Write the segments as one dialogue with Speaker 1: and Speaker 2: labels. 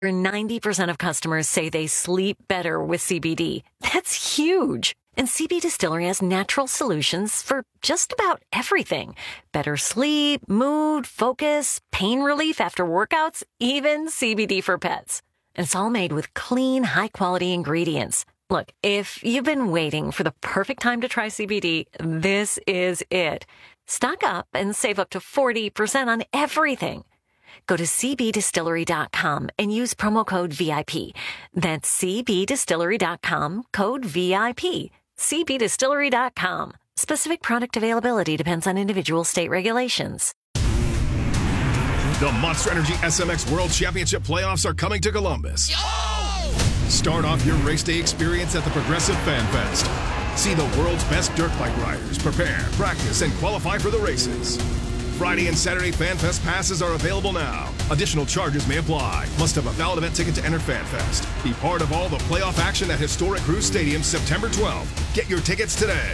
Speaker 1: 90% of customers say they sleep better with CBD. That's huge. And CB Distillery has natural solutions for just about everything. Better sleep, mood, focus, pain relief after workouts, even CBD for pets. And it's all made with clean, high-quality ingredients. Look, if you've been waiting for the perfect time to try CBD, this is it. Stock up and save up to 40% on everything. Go to cbdistillery.com and use promo code VIP. That's cbdistillery.com, code VIP. cbdistillery.com. Specific product availability depends on individual state regulations.
Speaker 2: The Monster Energy SMX World Championship playoffs are coming to Columbus. Start off your race day experience at the Progressive Fan Fest. See the world's best dirt bike riders prepare, practice, and qualify for the races. Friday and Saturday Fan Fest passes are available now. Additional charges may apply. Must have a valid event ticket to enter Fan Fest. Be part of all the playoff action at Historic Cruise Stadium September 12th. Get your tickets today.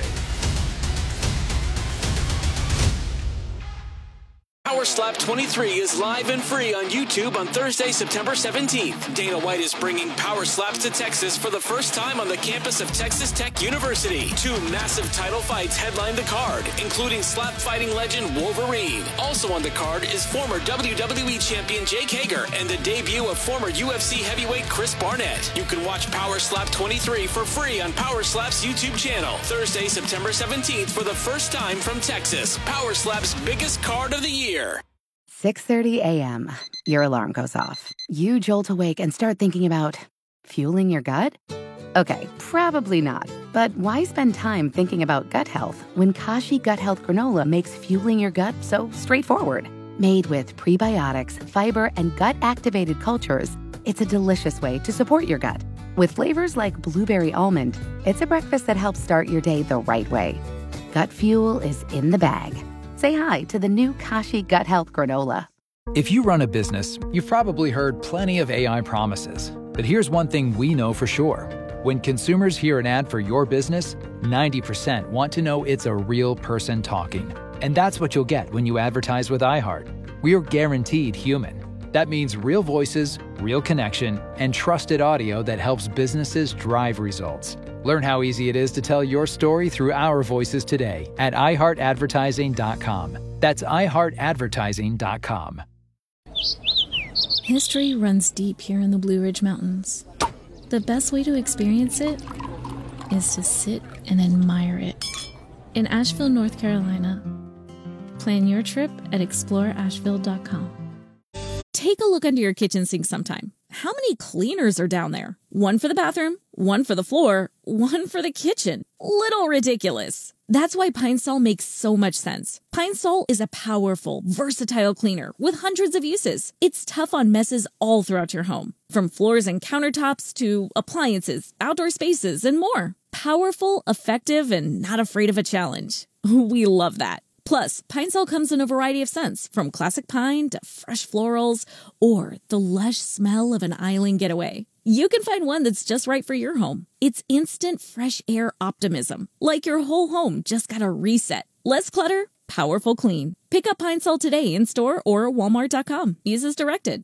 Speaker 3: Power Slap 23 is live and free on YouTube on Thursday, September 17th. Dana White is bringing Power Slaps to Texas for the first time on the campus of Texas Tech University. 2 massive title fights headline the card, including slap fighting legend Wolverine. Also on the card is former WWE champion Jake Hager and the debut of former UFC heavyweight Chris Barnett. You can watch Power Slap 23 for free on Power Slap's YouTube channel. Thursday, September 17th for the first time from Texas. Power Slap's biggest card of the year.
Speaker 4: 6:30 a.m. Your alarm goes off. You jolt awake and start thinking about fueling your gut? Okay, probably not. But why spend time thinking about gut health when Kashi Gut Health Granola makes fueling your gut so straightforward? Made with prebiotics, fiber, and gut-activated cultures, it's a delicious way to support your gut. With flavors like blueberry almond, it's a breakfast that helps start your day the right way. Gut fuel is in the bag. Say hi to the new Kashi Gut Health Granola.
Speaker 5: If you run a business, you've probably heard plenty of AI promises. But here's one thing we know for sure. When consumers hear an ad for your business, 90% want to know it's a real person talking. And that's what you'll get when you advertise with iHeart. We're guaranteed human. That means real voices, real connection, and trusted audio that helps businesses drive results. Learn how easy it is to tell your story through our voices today at iHeartAdvertising.com. That's iHeartAdvertising.com.
Speaker 6: History runs deep here in the Blue Ridge Mountains. The best way to experience it is to sit and admire it. In Asheville, North Carolina, plan your trip at exploreasheville.com. Take a look under your kitchen sink sometime. How many cleaners are down there? One for the bathroom, one for the floor, one for the kitchen. Little ridiculous. That's why Pine Sol makes so much sense. Pine Sol is a powerful, versatile cleaner with hundreds of uses. It's tough on messes all throughout your home, from floors and countertops to appliances, outdoor spaces, and more. Powerful, effective, and not afraid of a challenge. We love that. Plus, Pine Sol comes in a variety of scents, from classic pine to fresh florals, or the lush smell of an island getaway. You can find one that's just right for your home. It's instant fresh air optimism, like your whole home just got a reset. Less clutter, powerful clean. Pick up Pine Sol today in store or walmart.com. Use as directed.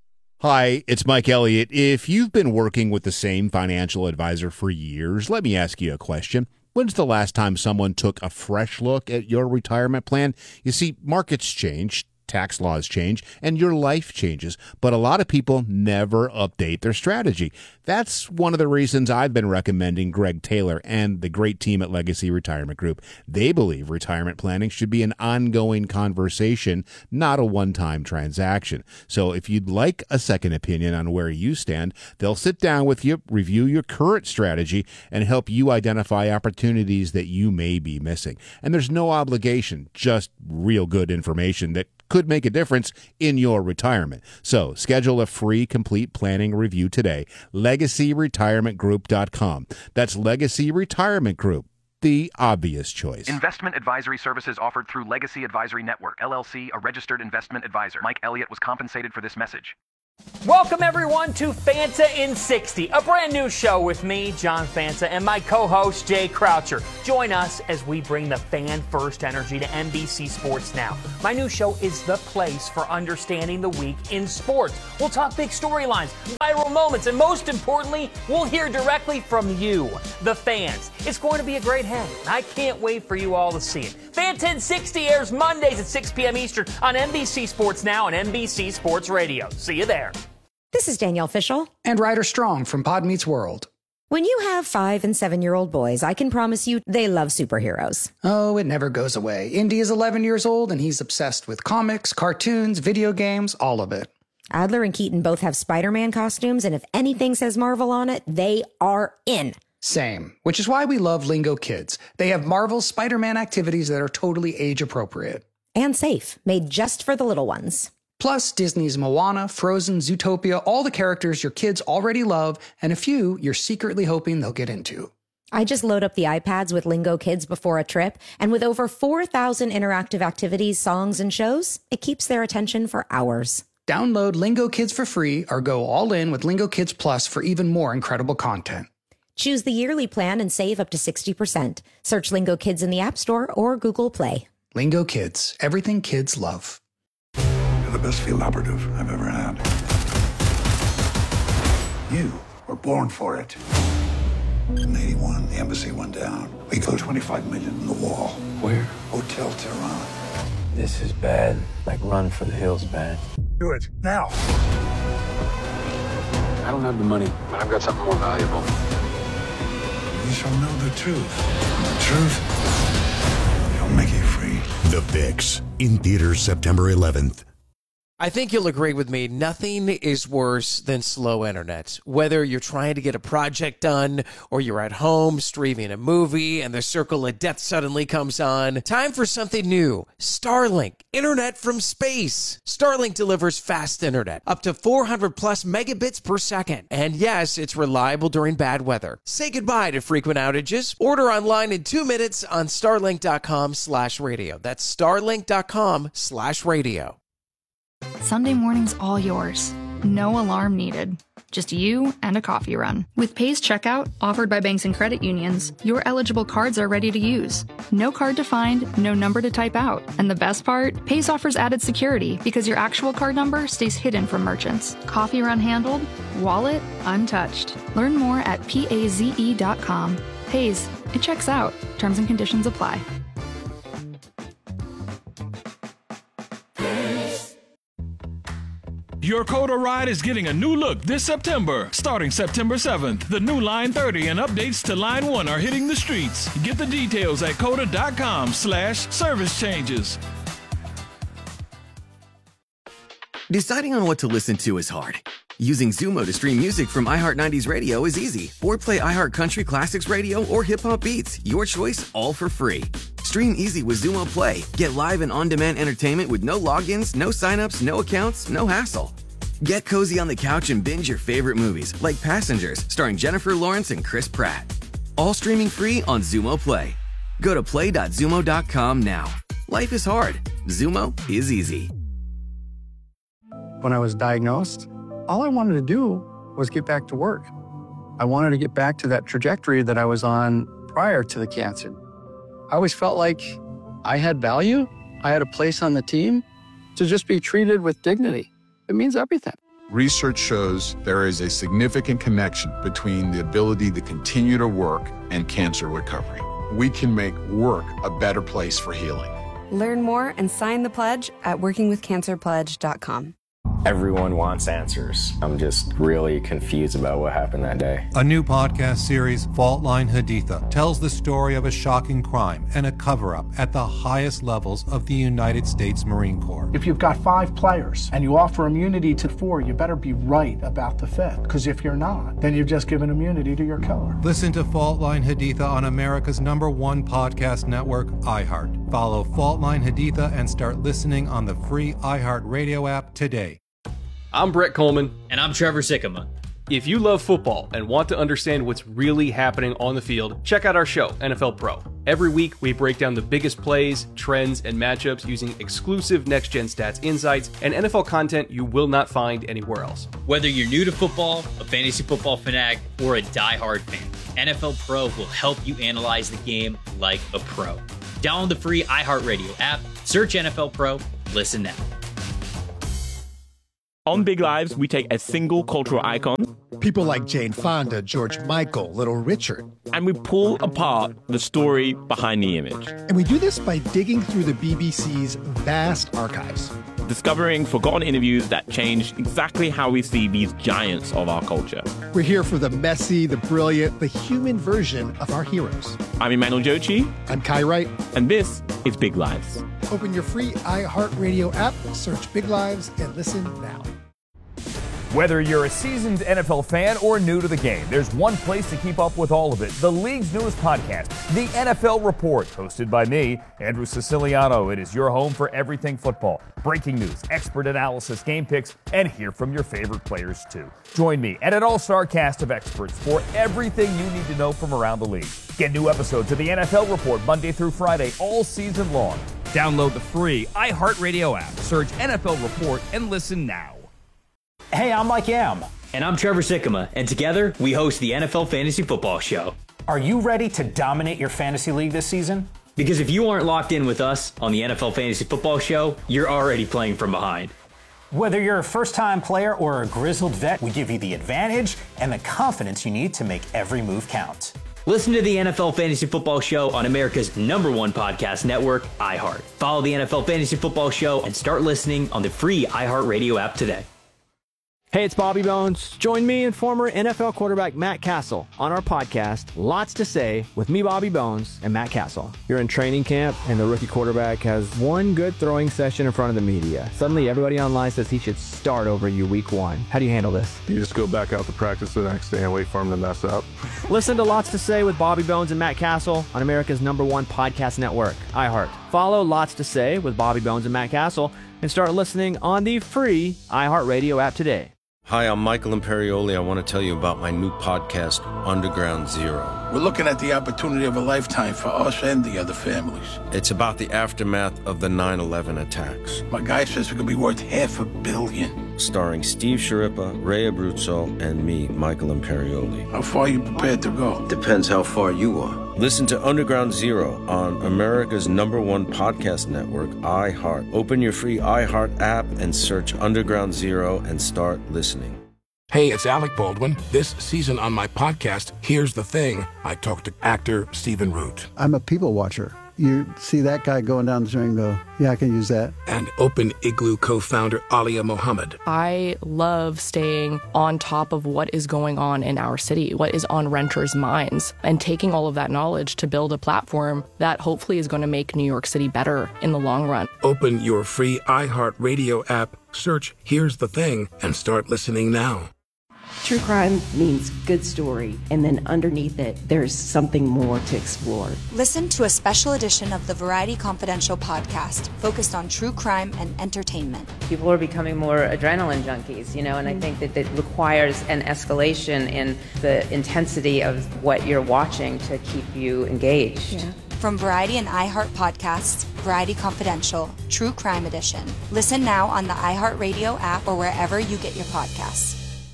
Speaker 7: Hi, it's Mike Elliott. If you've been working with the same financial advisor for years, let me ask you a question. When's the last time someone took a fresh look at your retirement plan? You see, markets change, tax laws change, and your life changes, but a lot of people never update their strategy. That's one of the reasons I've been recommending Greg Taylor and the great team at Legacy Retirement Group. They believe retirement planning should be an ongoing conversation, not a one-time transaction. So if you'd like a second opinion on where you stand, they'll sit down with you, review your current strategy, and help you identify opportunities that you may be missing. And there's no obligation, just real good information that could make a difference in your retirement. So schedule a free complete planning review today. LegacyRetirementGroup.com. That's Legacy Retirement Group, the obvious choice.
Speaker 8: Investment advisory services offered through Legacy Advisory Network, LLC, a registered investment advisor. Mike Elliott was compensated for this message.
Speaker 9: Welcome, everyone, to Fanta in 60, a brand new show with me, John Fanta, and my co-host, Jay Croucher. Join us as we bring the fan-first energy to NBC Sports Now. My new show is the place for understanding the week in sports. We'll talk big storylines, viral moments, and most importantly, we'll hear directly from you, the fans. It's going to be a great hang, and I can't wait for you all to see it. Fanta in 60 airs Mondays at 6 p.m. Eastern on NBC Sports Now and NBC Sports Radio. See you there.
Speaker 10: This is Danielle Fishel.
Speaker 11: And Ryder Strong from Pod Meets World.
Speaker 10: When you have 5- and 7-year-old boys, I can promise you they love superheroes.
Speaker 11: Oh, it never goes away. Indy is 11 years old, and he's obsessed with comics, cartoons, video games, all of it.
Speaker 10: Adler and Keaton both have Spider-Man costumes, and if anything says Marvel on it, they are in.
Speaker 11: Same, which is why we love Lingo Kids. They have Marvel's Spider-Man activities that are totally age-appropriate.
Speaker 10: And safe, made just for the little ones.
Speaker 11: Plus, Disney's Moana, Frozen, Zootopia, all the characters your kids already love, and a few you're secretly hoping they'll get into.
Speaker 10: I just load up the iPads with Lingo Kids before a trip, and with over 4,000 interactive activities, songs, and shows, it keeps their attention for hours.
Speaker 11: Download Lingo Kids for free or go all in with Lingo Kids Plus for even more incredible content.
Speaker 10: Choose the yearly plan and save up to 60%. Search Lingo Kids in the App Store or Google Play.
Speaker 11: Lingo Kids, everything kids love.
Speaker 12: You're the best field operative I've ever had. You were born for it. In 81, the embassy went down. We threw $25 million in the wall.
Speaker 13: Where?
Speaker 12: Hotel Tehran.
Speaker 13: This is bad. Like Run for the Hills bad.
Speaker 12: Do it, now.
Speaker 13: I don't have the money, but I've got something more valuable.
Speaker 12: You shall know the truth. And the truth shall make you free.
Speaker 14: The Fix, in theaters September 11th.
Speaker 15: I think you'll agree with me, nothing is worse than slow internet. Whether you're trying to get a project done or you're at home streaming a movie and the circle of death suddenly comes on, time for something new. Starlink, internet from space. Starlink delivers fast internet, up to 400 plus megabits per second. And yes, it's reliable during bad weather. Say goodbye to frequent outages. Order online in 2 minutes on starlink.com/radio. That's starlink.com/radio.
Speaker 16: Sunday morning's all yours. No alarm needed. Just you and a coffee run. With Pace Checkout, offered by banks and credit unions, your eligible cards are ready to use. No card to find, no number to type out. And the best part? Pace offers added security because your actual card number stays hidden from merchants. Coffee run handled, wallet untouched. Learn more at paze.com. Pace, it checks out. Terms and conditions apply.
Speaker 17: Your Coda ride is getting a new look this September. Starting September 7th, the new Line 30 and updates to Line 1 are hitting the streets. Get the details at coda.com/service changes.
Speaker 18: Deciding on what to listen to is hard. Using Zumo to stream music from iHeart 90s Radio is easy. Or play iHeart Country Classics Radio or Hip Hop Beats. Your choice, all for free. Stream easy with Zumo Play. Get live and on-demand entertainment with no logins, no signups, no accounts, no hassle. Get cozy on the couch and binge your favorite movies, like Passengers, starring Jennifer Lawrence and Chris Pratt. All streaming free on Zumo Play. Go to play.zumo.com now. Life is hard. Zumo is easy.
Speaker 19: When I was diagnosed, all I wanted to do was get back to work. I wanted to get back to that trajectory that I was on prior to the cancer. I always felt like I had value. I had a place on the team. To just be treated with dignity, it means everything.
Speaker 20: Research shows there is a significant connection between the ability to continue to work and cancer recovery. We can make work a better place for healing.
Speaker 21: Learn more and sign the pledge at workingwithcancerpledge.com.
Speaker 22: Everyone wants answers. I'm just really confused about what happened that day.
Speaker 23: A new podcast series, Fault Line Haditha, tells the story of a shocking crime and a cover-up at the highest levels of the United States Marine Corps.
Speaker 24: If you've got 5 players and you offer immunity to 4, you better be right about the 5th. Because if you're not, then you've just given immunity to your killer.
Speaker 23: Listen to Fault Line Haditha on America's #1 podcast network, iHeart. Follow Fault Line Haditha and start listening on the free iHeart Radio app today.
Speaker 25: I'm Brett Coleman. And I'm Trevor Sikkema.
Speaker 1: If you love football and want to understand what's really happening on the field, check out our show, NFL Pro. Every week, we break down the biggest plays, trends, and matchups using exclusive next-gen stats insights and NFL content you will not find anywhere else.
Speaker 2: Whether you're new to football, a fantasy football fanatic, or a diehard fan, NFL Pro will help you analyze the game like a pro. Download the free iHeartRadio app, search NFL Pro, listen now.
Speaker 3: On Big Lives, we take a single cultural icon,
Speaker 4: people like Jane Fonda, George Michael, Little Richard,
Speaker 3: and we pull apart the story behind the image.
Speaker 4: And we do this by digging through the BBC's vast archives,
Speaker 3: discovering forgotten interviews that changed exactly how we see these giants of our culture.
Speaker 4: We're here for the messy, the brilliant, the human version of our heroes.
Speaker 3: I'm Emmanuel Jochi.
Speaker 4: I'm Kai Wright.
Speaker 3: And this is Big Lives.
Speaker 4: Open your free iHeartRadio app, search Big Lives, and listen now.
Speaker 25: Whether you're a seasoned NFL fan or new to the game, there's one place to keep up with all of it. The league's newest podcast, The NFL Report, hosted by me, Andrew Siciliano. It is your home for everything football. Breaking news, expert analysis, game picks, and hear from your favorite players too. Join me and an all-star cast of experts for everything you need to know from around the league. Get new episodes of The NFL Report Monday through Friday all season long. Download the free iHeartRadio app, search NFL Report, and listen now.
Speaker 9: Hey, I'm Mike Yam.
Speaker 2: And I'm Trevor Sikkema, and together we host the NFL Fantasy Football Show.
Speaker 9: Are you ready to dominate your fantasy league this season?
Speaker 2: Because if you aren't locked in with us on the NFL Fantasy Football Show, you're already playing from behind.
Speaker 9: Whether you're a first-time player or a grizzled vet, we give you the advantage and the confidence you need to make every move count.
Speaker 2: Listen to the NFL Fantasy Football Show on America's #1 podcast network, iHeart. Follow the NFL Fantasy Football Show and start listening on the free iHeartRadio app today.
Speaker 26: Hey, it's Bobby Bones. Join me and former NFL quarterback Matt Castle on our podcast, Lots to Say, with me, Bobby Bones, and Matt Castle. You're in training camp, and the rookie quarterback has one good throwing session in front of the media. Suddenly, everybody online says he should start over you week 1. How do you handle this?
Speaker 27: You just go back out to practice the next day and wait for him to mess up.
Speaker 26: Listen to Lots to Say with Bobby Bones and Matt Castle on America's #1 podcast network, iHeart. Follow Lots to Say with Bobby Bones and Matt Castle and start listening on the free iHeartRadio app today.
Speaker 28: Hi, I'm Michael Imperioli. I want to tell you about my new podcast, Underground Zero.
Speaker 12: We're looking at the opportunity of a lifetime for us and the other families.
Speaker 28: It's about the aftermath of the 9/11 attacks.
Speaker 12: My guy says it could be worth $500 million.
Speaker 28: Starring Steve Sciarippa, Ray Abruzzo, and me, Michael Imperioli.
Speaker 12: How far are you prepared to go?
Speaker 28: Depends how far you are. Listen to Underground Zero on America's #1 podcast network, iHeart. Open your free iHeart app and search Underground Zero and start listening.
Speaker 29: Hey, it's Alec Baldwin. This season on my podcast, Here's the Thing, I talked to actor Stephen Root.
Speaker 30: I'm a people watcher. You see that guy going down the street and go, yeah, I can use that.
Speaker 29: And Open Igloo co-founder Alia Mohammed.
Speaker 31: I love staying on top of what is going on in our city, what is on renters' minds, and taking all of that knowledge to build a platform that hopefully is going to make New York City better in the long run.
Speaker 29: Open your free iHeartRadio app, search Here's the Thing, and start listening now.
Speaker 32: True crime means good story, and then underneath it, there's something more to explore.
Speaker 33: Listen to a special edition of the Variety Confidential podcast focused on true crime and entertainment.
Speaker 34: People are becoming more adrenaline junkies, and I think that it requires an escalation in the intensity of what you're watching to keep you engaged.
Speaker 33: Yeah. From Variety and iHeart podcasts, Variety Confidential, True Crime Edition. Listen now on the iHeartRadio app or wherever you get your podcasts.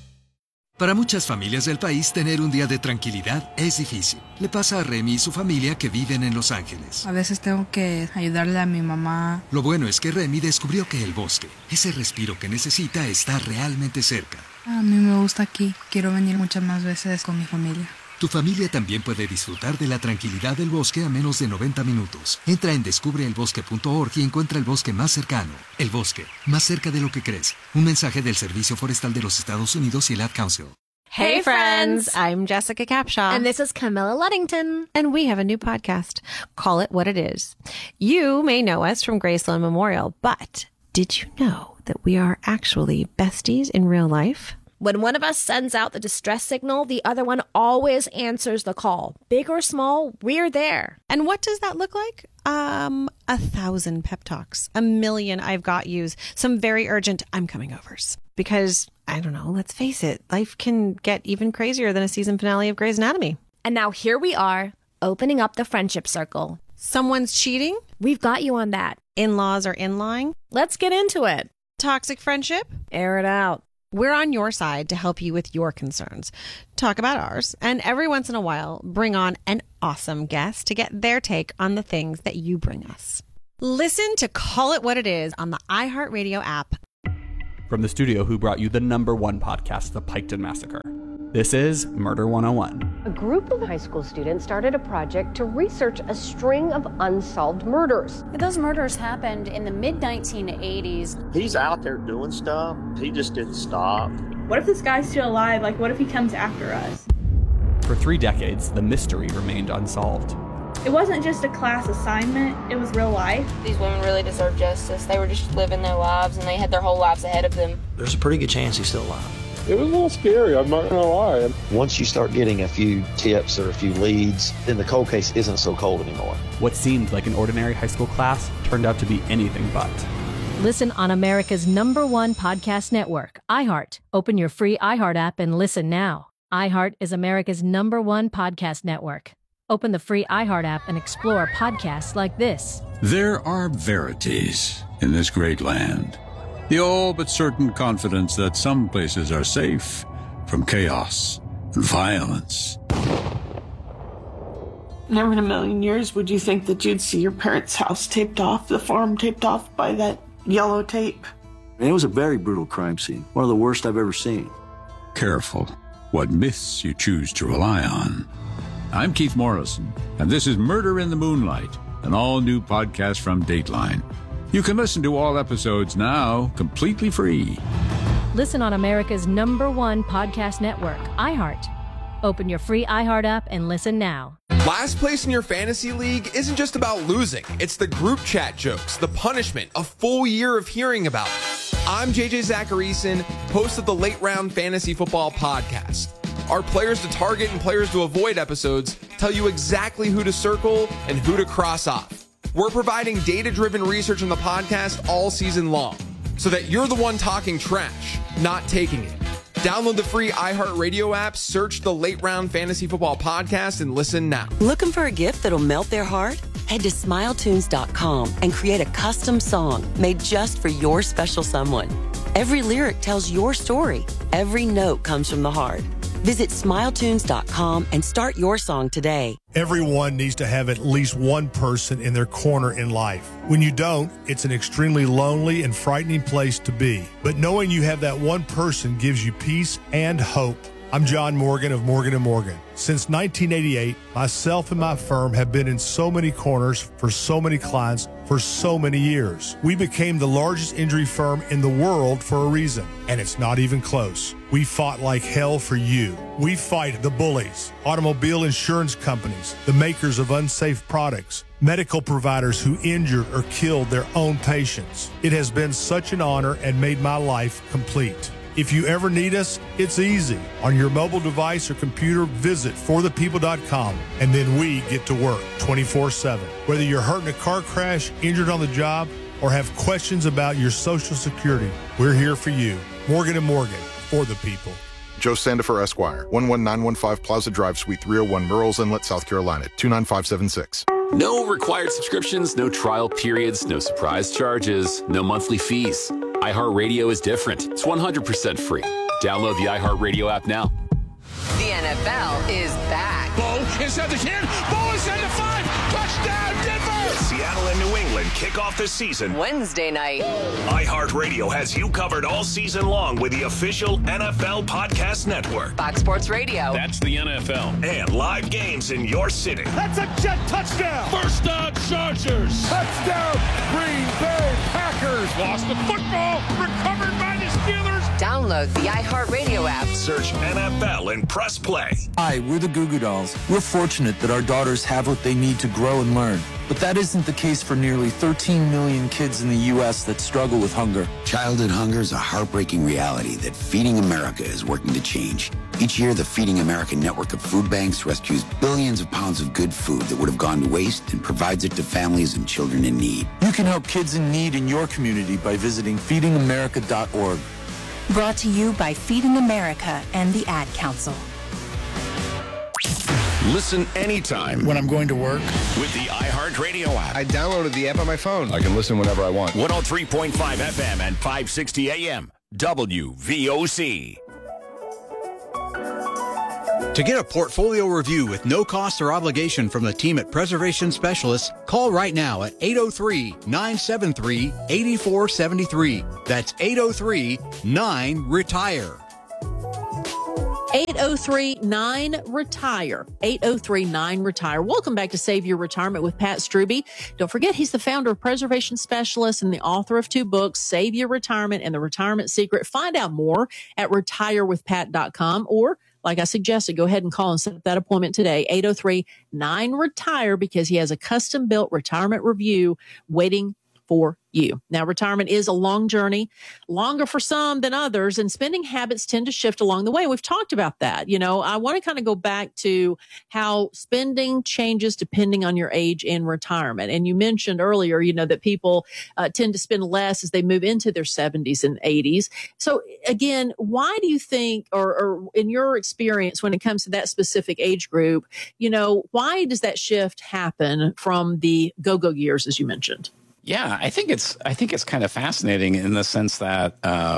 Speaker 35: Para muchas familias del país, tener un día de tranquilidad es difícil. Le pasa a Remy y su familia que viven en Los Ángeles.
Speaker 36: A veces tengo que ayudarle a mi mamá.
Speaker 35: Lo bueno es que Remy descubrió que el bosque, ese respiro que necesita, está realmente cerca.
Speaker 36: A mí me gusta aquí. Quiero venir muchas más veces con mi familia.
Speaker 35: Tu familia también puede disfrutar de la tranquilidad del bosque a menos de 90 minutos. Entra en descubreelbosque.org y encuentra el bosque más cercano. El bosque, más cerca de lo que crees. Un mensaje del Servicio Forestal de los Estados Unidos y el Ad Council.
Speaker 37: Hey friends, I'm Jessica Capshaw.
Speaker 38: And this is Camilla Luddington.
Speaker 37: And we have a new podcast. Call It What It Is. You may know us from Graceland Memorial, but did you know that we are actually besties in real life?
Speaker 38: When one of us sends out the distress signal, the other one always answers the call. Big or small, we're there.
Speaker 37: And what does that look like? 1,000 pep talks, 1,000,000 I've got yous, some very urgent I'm coming overs. Because, I don't know, let's face it, life can get even crazier than a season finale of Grey's Anatomy.
Speaker 38: And now here we are, opening up the friendship circle.
Speaker 37: Someone's cheating?
Speaker 38: We've got you on that.
Speaker 37: In-laws are in-lying?
Speaker 38: Let's get into it.
Speaker 37: Toxic friendship?
Speaker 38: Air it out.
Speaker 37: We're on your side to help you with your concerns. Talk about ours, and every once in a while, bring on an awesome guest to get their take on the things that you bring us. Listen to Call It What It Is on the iHeartRadio app.
Speaker 5: From the studio who brought you the #1 podcast, The Piketon Massacre, this is Murder 101.
Speaker 6: A group of high school students started a project to research a string of unsolved murders.
Speaker 7: Those murders happened in the mid-1980s.
Speaker 8: He's out there doing stuff. He just didn't stop.
Speaker 10: What if this guy's still alive? Like, what if he comes after us?
Speaker 5: For 3 decades, the mystery remained unsolved.
Speaker 10: It wasn't just a class assignment, it was real life.
Speaker 11: These women really deserve justice. They were just living their lives, and they had their whole lives ahead of them.
Speaker 13: There's a pretty good chance he's still alive.
Speaker 27: It was a little scary, I'm not gonna lie.
Speaker 8: Once you start getting a few tips or a few leads, then the cold case isn't so cold anymore.
Speaker 5: What seemed like an ordinary high school class turned out to be anything but.
Speaker 14: Listen on America's #1 podcast network, iHeart. Open your free iHeart app and listen now. iHeart is America's #1 podcast network. Open the free iHeart app and explore podcasts like this.
Speaker 15: There are verities in this great land. The all but certain confidence that some places are safe from chaos and violence.
Speaker 16: Never in a million years would you think that you'd see your parents' house taped off, the farm taped off by that yellow tape.
Speaker 17: It was a very brutal crime scene, one of the worst I've ever seen.
Speaker 15: Careful what myths you choose to rely on. I'm Keith Morrison, and this is Murder in the Moonlight, an all-new podcast from Dateline. You can listen to all episodes now, completely free.
Speaker 14: Listen on America's #1 podcast network, iHeart. Open your free iHeart app and listen now.
Speaker 18: Last place in your fantasy league isn't just about losing. It's the group chat jokes, the punishment, a full year of hearing about it. I'm JJ Zacharyson, host of the Late Round Fantasy Football Podcast. Our players to target and players to avoid episodes tell you exactly who to circle and who to cross off. We're providing data-driven research on the podcast all season long so that you're the one talking trash, not taking it. Download the free iHeartRadio app, search the Late Round Fantasy Football Podcast, and listen now.
Speaker 19: Looking for a gift that'll melt their heart? Head to SmileTunes.com and create a custom song made just for your special someone. Every lyric tells your story. Every note comes from the heart. Visit SmileTunes.com and start your song today.
Speaker 20: Everyone needs to have at least one person in their corner in life. When you don't, it's an extremely lonely and frightening place to be. But knowing you have that one person gives you peace and hope. I'm John Morgan of Morgan & Morgan. Since 1988, myself and my firm have been in so many corners for so many clients for so many years. We became the largest injury firm in the world for a reason, and it's not even close. We fought like hell for you. We fight the bullies, automobile insurance companies, the makers of unsafe products, medical providers who injured or killed their own patients. It has been such an honor and made my life complete. If you ever need us, it's easy. On your mobile device or computer, visit forthepeople.com, and then we get to work 24/7. Whether you're hurt in a car crash, injured on the job, or have questions about your Social Security, we're here for you. Morgan & Morgan, for the people.
Speaker 21: Joe Sandifer, Esquire, 11915 Plaza Drive, Suite 301, Murrells Inlet, South Carolina, 29576.
Speaker 22: No required subscriptions, no trial periods, no surprise charges, no monthly fees. iHeartRadio is different. It's 100% free. Download the iHeartRadio app now.
Speaker 23: The NFL is back.
Speaker 29: Bo inside the 10. Bo inside the 5. Touchdown, Denver!
Speaker 24: Seattle and New England kick off the season
Speaker 23: Wednesday night.
Speaker 24: iHeartRadio has you covered all season long with the official NFL Podcast Network.
Speaker 23: Fox Sports Radio.
Speaker 24: That's the NFL. And live games in your city.
Speaker 29: That's a jet touchdown. First down, Chargers. Touchdown, Green Bay Packers. Lost the football. Recovered by the Steelers.
Speaker 23: Download the iHeartRadio app.
Speaker 24: Search NFL and press play.
Speaker 39: Hi, we're the Goo Goo Dolls. We're fortunate that our daughters have what they need to grow and learn. But that isn't the case for nearly 13 million kids in the U.S. that struggle with hunger.
Speaker 40: Childhood hunger is a heartbreaking reality that Feeding America is working to change. Each year, the Feeding America network of food banks rescues billions of pounds of good food that would have gone to waste and provides it to families and children in need.
Speaker 39: You can help kids in need in your community by visiting feedingamerica.org.
Speaker 1: Brought to you by Feeding America and the Ad Council.
Speaker 24: Listen anytime
Speaker 2: when I'm going to work
Speaker 24: with the iHeartRadio app.
Speaker 3: I downloaded the app on my phone.
Speaker 21: I can listen whenever I want.
Speaker 24: 103.5 FM and 560 AM. WVOC.
Speaker 4: To get a portfolio review with no cost or obligation from the team at Preservation Specialists, call right now at 803-973-8473. That's 803-9-RETIRE.
Speaker 6: 803-9-RETIRE. 803-9-RETIRE. Welcome back to Save Your Retirement with Pat Strube. Don't forget, he's the founder of Preservation Specialists and the author of 2 books, Save Your Retirement and The Retirement Secret. Find out more at retirewithpat.com, or like I suggested, go ahead and call and set up that appointment today, 803-9-RETIRE, because he has a custom-built retirement review waiting for you. Now, retirement is a long journey, longer for some than others, and spending habits tend to shift along the way. We've talked about that. You know, I want to kind of go back to how spending changes depending on your age in retirement. And you mentioned earlier, you know, that people tend to spend less as they move into their 70s and 80s. So again, why do you think, or in your experience, when it comes to that specific age group, you know, why does that shift happen from the go-go years, as you mentioned?
Speaker 9: Yeah, I think it's kind of fascinating in the sense that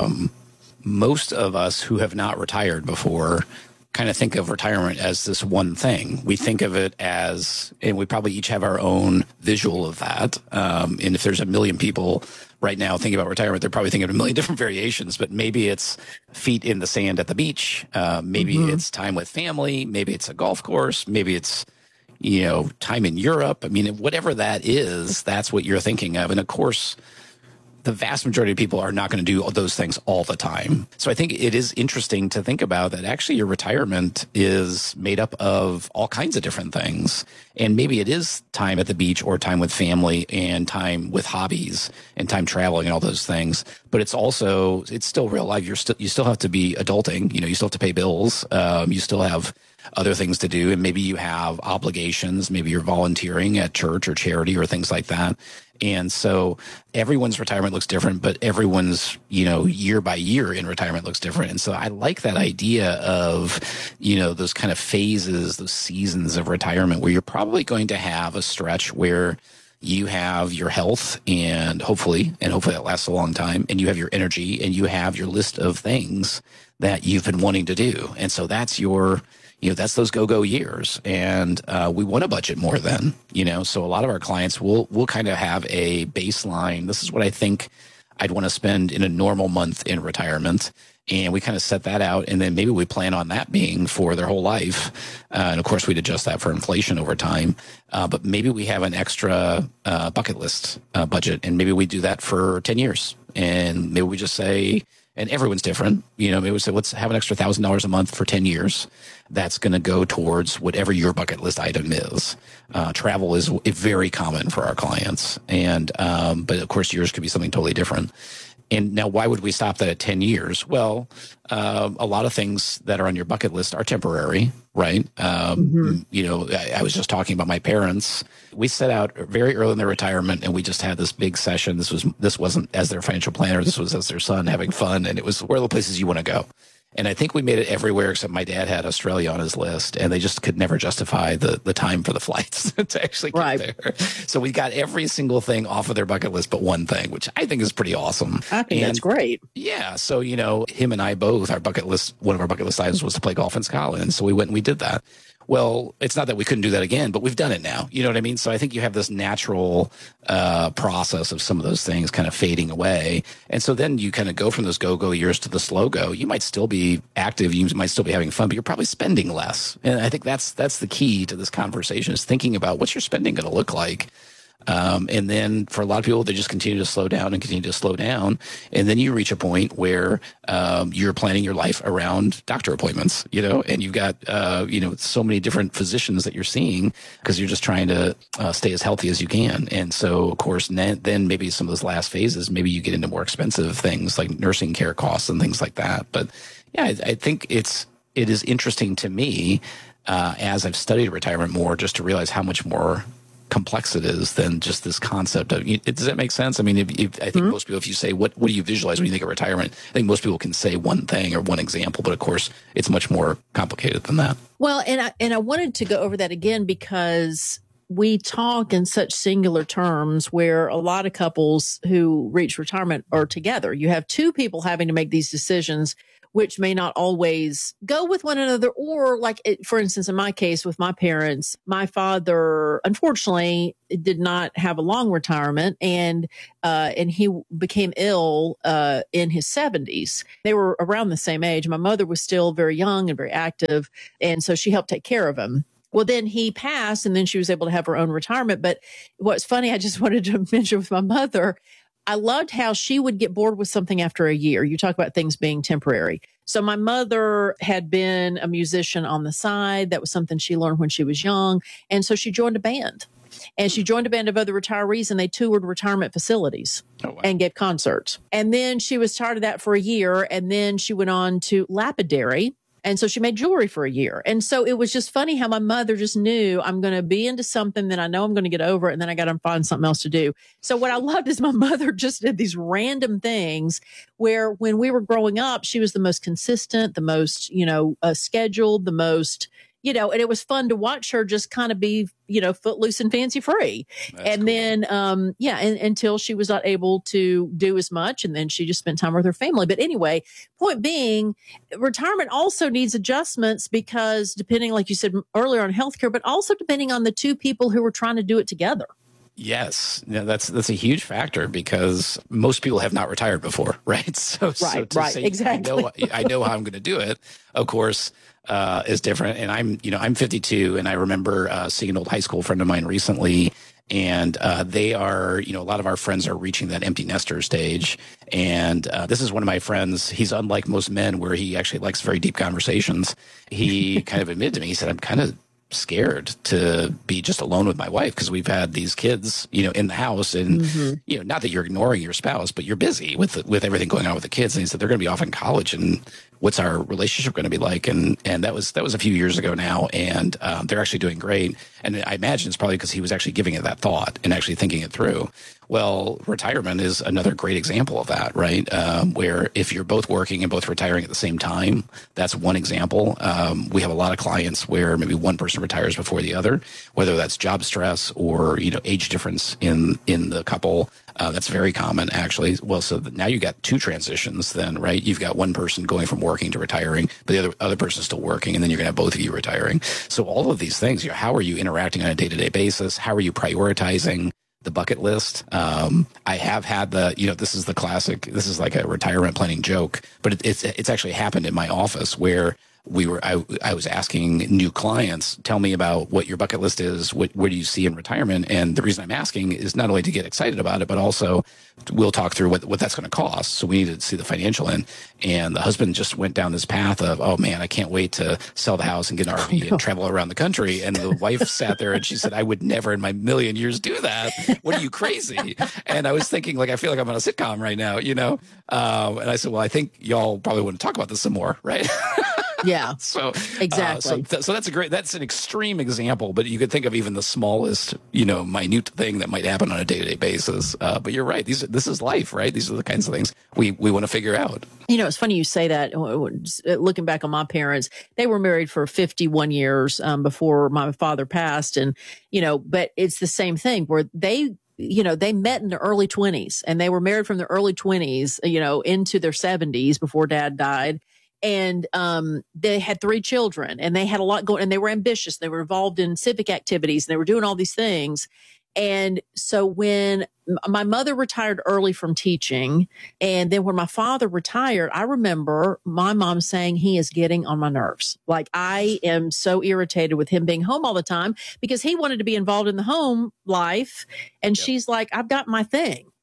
Speaker 9: most of us who have not retired before kind of think of retirement as this one thing. We think of it as, and we probably each have our own visual of that. And if there's 1 million people right now thinking about retirement, they're probably thinking of 1 million different variations, but maybe it's feet in the sand at the beach. Maybe it's time with family. Maybe it's a golf course. Maybe it's, you know, time in Europe. I mean, whatever that is, that's what you're thinking of. And of course, the vast majority of people are not going to do those things all the time. So I think it is interesting to think about that actually your retirement is made up of all kinds of different things. And maybe it is time at the beach or time with family and time with hobbies and time traveling and all those things. But it's still real life. You still have to be adulting. You know, you still have to pay bills. You still have other things to do, and maybe you have obligations. Maybe you're volunteering at church or charity or things like that. And so everyone's retirement looks different, but everyone's, you know, year by year in retirement looks different. And so I like that idea of, you know, those kind of phases, those seasons of retirement where you're probably going to have a stretch where you have your health and hopefully that lasts a long time, and you have your energy and you have your list of things that you've been wanting to do. And so that's that's those go-go years. And we want to budget more then, you know, so a lot of our clients will kind of have a baseline. This is what I think I'd want to spend in a normal month in retirement. And we kind of set that out, and then maybe we plan on that being for their whole life. And of course, we'd adjust that for inflation over time. But maybe we have an extra bucket list budget, and maybe we do that for 10 years. And maybe we just say, and everyone's different, you know, maybe we say, let's have an extra $1,000 a month for 10 years. That's going to go towards whatever your bucket list item is. Travel is very common for our clients. And, but of course, yours could be something totally different. And now, why would we stop that at 10 years? Well, a lot of things that are on your bucket list are temporary, right? You know, I was just talking about my parents. We set out very early in their retirement, and we just had this big session. This wasn't as their financial planner. This was as their son having fun, and it was, where are the places you want to go? And I think we made it everywhere except my dad had Australia on his list, and they just could never justify the time for the flights to actually get there. So we got every single thing off of their bucket list but one thing, which I think is pretty awesome.
Speaker 6: I think that's great.
Speaker 9: Yeah. So, you know, him and I both, one of our bucket list items was to play golf in Scotland. So we went and we did that. Well, it's not that we couldn't do that again, but we've done it now. You know what I mean? So I think you have this natural process of some of those things kind of fading away. And so then you kind of go from those go-go years to the slow-go. You might still be active. You might still be having fun, but you're probably spending less. And I think that's the key to this conversation, is thinking about what's your spending going to look like. And then for a lot of people, they just continue to slow down and continue to slow down. And then you reach a point where you're planning your life around doctor appointments, you know, and you've got, so many different physicians that you're seeing because you're just trying to stay as healthy as you can. And so, of course, then maybe some of those last phases, maybe you get into more expensive things like nursing care costs and things like that. But yeah, I think it is interesting to me as I've studied retirement more, just to realize how much more complex it is than just this concept of, does that make sense? I mean, I think most people, if you say, what do you visualize when you think of retirement? I think most people can say one thing or one example, but of course it's much more complicated than that.
Speaker 6: Well, and I wanted to go over that again because we talk in such singular terms where a lot of couples who reach retirement are together. You have two people having to make these decisions, which may not always go with one another. Or for instance, in my case with my parents, my father, unfortunately, did not have a long retirement and he became ill in his 70s. They were around the same age. My mother was still very young and very active. And so she helped take care of him. Well, then he passed and then she was able to have her own retirement. But what's funny, I just wanted to mention with my mother, I loved how she would get bored with something after a year. You talk about things being temporary. So my mother had been a musician on the side. That was something she learned when she was young. And so she joined a band. And she joined a band of other retirees and they toured retirement facilities and gave concerts. And then she was tired of that for a year. And then she went on to lapidary. And so she made jewelry for a year. And so it was just funny how my mother just knew I'm going to be into something that I know I'm going to get over. And then I got to find something else to do. So what I loved is my mother just did these random things where when we were growing up, she was the most consistent, the most, scheduled, the most, and it was fun to watch her just kind of be, footloose and fancy free. And then, until she was not able to do as much. And then she just spent time with her family. But anyway, point being, retirement also needs adjustments because depending, like you said earlier, on healthcare, but also depending on the two people who were trying to do it together.
Speaker 9: Yes, that's a huge factor because most people have not retired before, right? So to say, exactly. I know how I'm going to do it, of course, is different. And I'm 52, and I remember seeing an old high school friend of mine recently, and they are, a lot of our friends are reaching that empty nester stage. And this is one of my friends. He's unlike most men, where he actually likes very deep conversations. He kind of admitted to me, he said, I'm kind of scared to be just alone with my wife because we've had these kids, in the house, and not that you're ignoring your spouse, but you're busy with everything going on with the kids. And he said they're going to be off in college, and what's our relationship going to be like? And that was a few years ago now, and they're actually doing great. And I imagine it's probably because he was actually giving it that thought and actually thinking it through. Well, retirement is another great example of that, right? Where if you're both working and both retiring at the same time, that's one example. We have a lot of clients where maybe one person retires before the other, whether that's job stress or, age difference in the couple. That's very common, actually. Well, so now you got two transitions then, right? You've got one person going from working to retiring, but the other person is still working, and then you're going to have both of you retiring. So all of these things, how are you interacting on a day-to-day basis? How are you prioritizing the bucket list? I have had this is the classic, this is like a retirement planning joke, but it's actually happened in my office where I was asking new clients, tell me about what your bucket list is. What do you see in retirement? And the reason I'm asking is not only to get excited about it, but also we'll talk through what that's going to cost. So we need to see the financial end. And the husband just went down this path of, oh man, I can't wait to sell the house and get an RV and travel around the country. And the wife sat there and she said, I would never in my million years do that. What are you, crazy? And I was thinking, I feel like I'm on a sitcom right now, and I said, well, I think y'all probably want to talk about this some more, right?
Speaker 6: Yeah.
Speaker 9: So
Speaker 6: exactly.
Speaker 9: So that's an extreme example, but you could think of even the smallest, minute thing that might happen on a day-to-day basis. But you're right. This is life, right? These are the kinds of things we want to figure out.
Speaker 6: It's funny you say that. Looking back on my parents, they were married for 51 years before my father passed. And, but it's the same thing where they met in their early 20s and they were married from their early 20s, into their 70s before dad died. And they had 3 children and they had a lot going, and they were ambitious. They were involved in civic activities and they were doing all these things. And so when my mother retired early from teaching, and then when my father retired, I remember my mom saying he is getting on my nerves. Like, I am so irritated with him being home all the time because he wanted to be involved in the home life. And she's like, I've got my thing.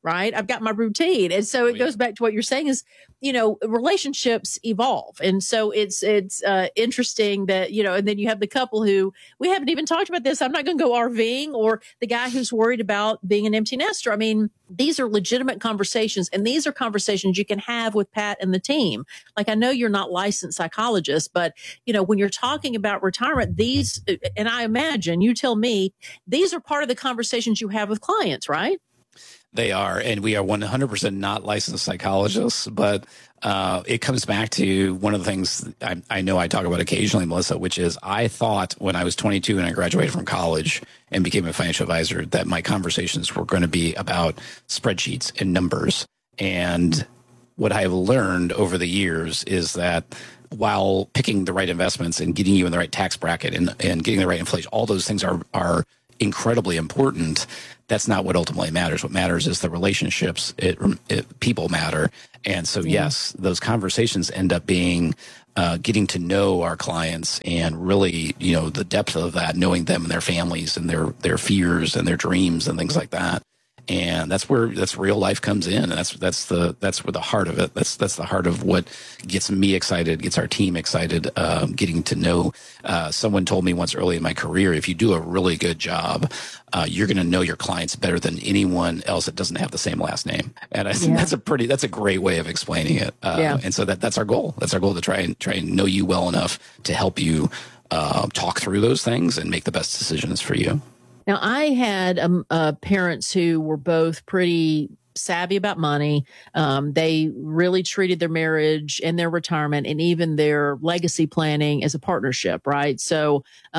Speaker 6: right? I've got my routine. And so it goes back to what you're saying is, relationships evolve. And so it's interesting that, and then you have the couple who we haven't even talked about this. I'm not going to go RVing, or the guy who's worried about being an empty nester. I mean, these are legitimate conversations, and these are conversations you can have with Pat and the team. Like, I know you're not licensed psychologists, but when you're talking about retirement, these, and I imagine, you tell me, these are part of the conversations you have with clients, right?
Speaker 9: They are, and we are 100% not licensed psychologists, but it comes back to one of the things I know I talk about occasionally, Melissa, which is I thought when I was 22 and I graduated from college and became a financial advisor that my conversations were going to be about spreadsheets and numbers. And what I have learned over the years is that while picking the right investments and getting you in the right tax bracket and getting the right inflation, all those things are incredibly important. That's not what ultimately matters. What matters is the relationships. People matter. And so, yes, those conversations end up being getting to know our clients and really, the depth of that, knowing them and their families and their fears and their dreams and things like that. And that's real life comes in. And that's where the heart of it. That's the heart of what gets me excited, gets our team excited. Getting to know. Someone told me once early in my career, if you do a really good job, you're going to know your clients better than anyone else that doesn't have the same last name. And I think that's a great way of explaining it. And so that's our goal. That's our goal, to try and know you well enough to help you talk through those things and make the best decisions for you.
Speaker 6: Now, I had parents who were both pretty savvy about money. They really treated their marriage and their retirement and even their legacy planning as a partnership, right? So,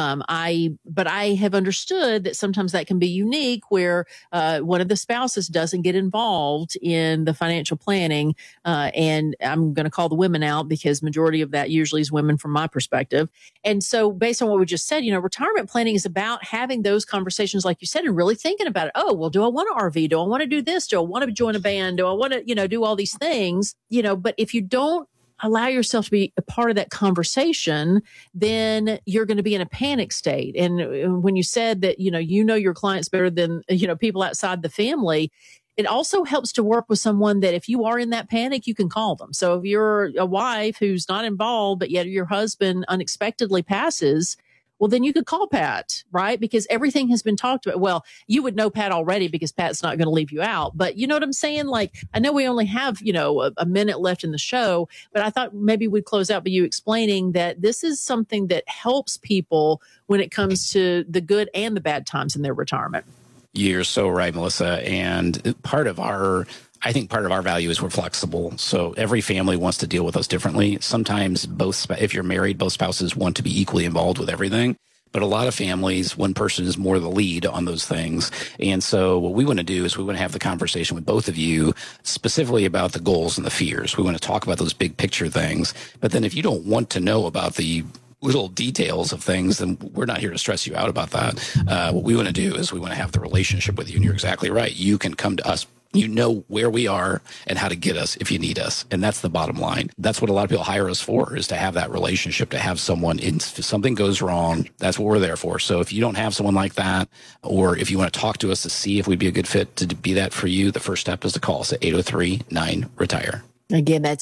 Speaker 6: but I have understood that sometimes that can be unique where one of the spouses doesn't get involved in the financial planning. And I'm going to call the women out because majority of that usually is women from my perspective. And so based on what we just said, retirement planning is about having those conversations, like you said, and really thinking about it. Oh, well, do I want to RV? Do I want to do this? Do I want to join a band? Do I want to, do all these things, but if you don't allow yourself to be a part of that conversation, then you're going to be in a panic state. And when you said that, your clients better than, people outside the family, it also helps to work with someone that if you are in that panic, you can call them. So if you're a wife who's not involved, but yet your husband unexpectedly passes, well, then you could call Pat, right? Because everything has been talked about. Well, you would know Pat already because Pat's not going to leave you out. But you know what I'm saying? Like, I know we only have, a minute left in the show, but I thought maybe we'd close out by you explaining that this is something that helps people when it comes to the good and the bad times in their retirement.
Speaker 9: You're so right, Melissa. And part of our value is we're flexible. So every family wants to deal with us differently. Sometimes if you're married, both spouses want to be equally involved with everything. But a lot of families, one person is more the lead on those things. And so what we want to do is we want to have the conversation with both of you specifically about the goals and the fears. We want to talk about those big picture things. But then if you don't want to know about the little details of things, then we're not here to stress you out about that. What we want to do is we want to have the relationship with you. And you're exactly right. You can come to us. You know where we are and how to get us if you need us. And that's the bottom line. That's what a lot of people hire us for, is to have that relationship, to have someone, if something goes wrong, that's what we're there for. So if you don't have someone like that, or if you want to talk to us to see if we'd be a good fit to be that for you, the first step is to call us at 803-9-RETIRE.
Speaker 6: Again, that's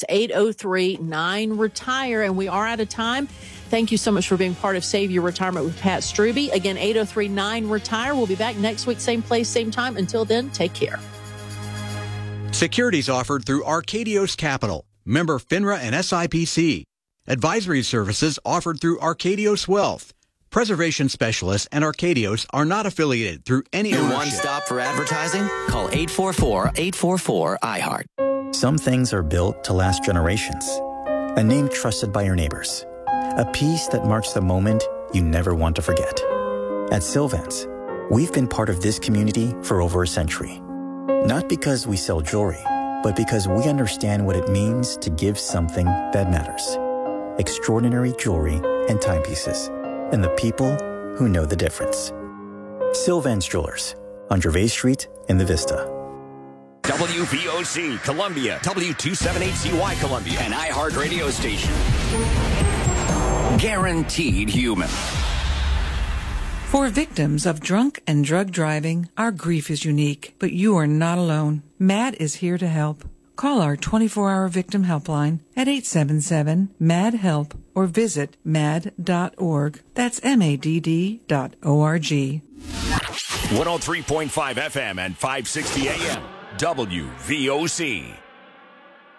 Speaker 6: 803-9-RETIRE. And we are out of time. Thank you so much for being part of Save Your Retirement with Pat Strubbe. Again, 803-9-RETIRE. We'll be back next week, same place, same time. Until then, take care.
Speaker 4: Securities offered through Arcadios Capital, member FINRA and SIPC. Advisory services offered through Arcadios Wealth. Preservation Specialists and Arcadios are not affiliated through any
Speaker 2: Your
Speaker 4: ownership.
Speaker 2: one stop for advertising? Call 844-844-iHeart.
Speaker 3: Some things are built to last generations. A name trusted by your neighbors. A piece that marks the moment you never want to forget. At Sylvans, we've been part of this community for over a century. Not because we sell jewelry, but because we understand what it means to give something that matters. Extraordinary jewelry and timepieces, and the people who know the difference. Sylvans Jewelers, on Gervais Street in the Vista.
Speaker 24: WVOC Columbia, W278CY Columbia, an iHeart radio station. Guaranteed human.
Speaker 5: For victims of drunk and drug driving, our grief is unique, but you are not alone. MAD is here to help. Call our 24-hour victim helpline at 877-MAD-HELP or visit mad.org. That's MADD.org.
Speaker 24: 103.5 FM and 560 AM, WVOC.